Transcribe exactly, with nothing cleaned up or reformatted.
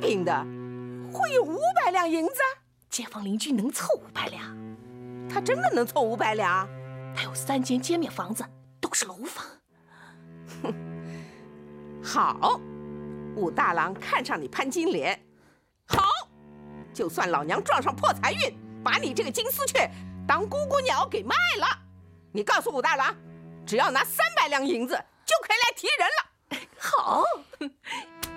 定的，会有五百两银子？ 街坊邻居能凑五百两？ 他真的能凑五百两？ 他有三间街面房子，都是楼房。 哼，好，武大郎看上你潘金莲，好，就算老娘撞上破财运，把你这个金丝雀当姑姑鸟给卖了，你告诉武大郎，只要拿三百两银子就可以来提人了。 好，